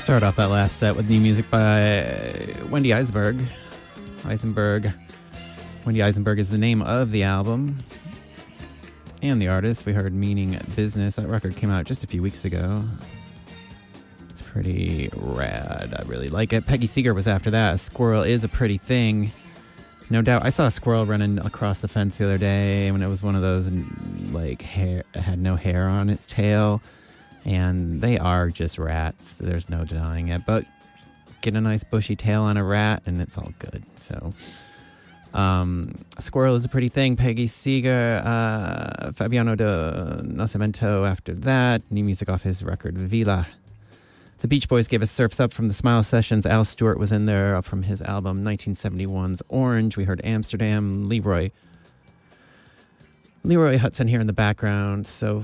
Start off that last set with new music by Wendy Eisenberg. Wendy Eisenberg is the name of the album. And the artist, we heard Meaning Business. That record came out just a few weeks ago. It's pretty rad. I really like it. Peggy Seeger was after that. A Squirrel Is a Pretty Thing. No doubt. I saw a squirrel running across the fence the other day when it was one of those, like, hair, it had no hair on its tail. And they are just rats. There's no denying it. But get a nice bushy tail on a rat and it's all good. So, a Squirrel Is a Pretty Thing. Peggy Seeger, Fabiano de Nascimento after that. New music off his record, Vila. The Beach Boys gave us Surf's Up from the Smile Sessions. Al Stewart was in there from his album 1971's Orange. We heard Amsterdam. Leroy Hudson here in the background. So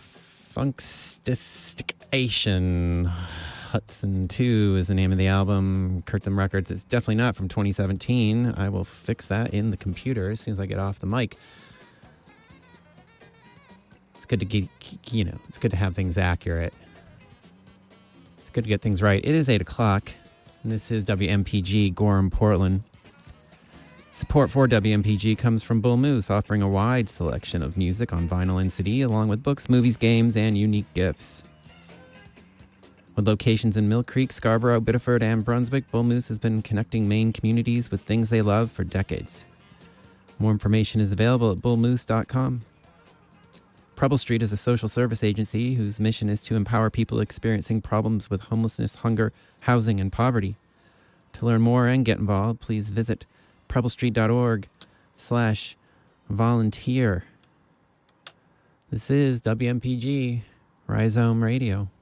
Funkstation Hudson 2 is the name of the album. Curtain Records. It's definitely not from 2017. I will fix that in the computer as soon as I get off the mic. It's good to get, it's good to have things accurate. It's good to get things right. It is 8 o'clock, and this is WMPG Gorham, Portland. Support for WMPG comes from Bull Moose, offering a wide selection of music on vinyl and CD, along with books, movies, games, and unique gifts. With locations in Mill Creek, Scarborough, Biddeford, and Brunswick, Bull Moose has been connecting Maine communities with things they love for decades. More information is available at bullmoose.com. Preble Street is a social service agency whose mission is to empower people experiencing problems with homelessness, hunger, housing, and poverty. To learn more and get involved, please visit prebblestreet.org/volunteer. This is WMPG Rhizome Radio.